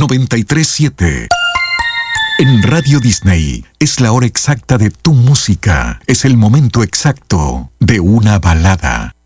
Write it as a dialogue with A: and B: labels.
A: 93.7. En Radio Disney es la hora exacta de tu música. Es el momento exacto de una balada.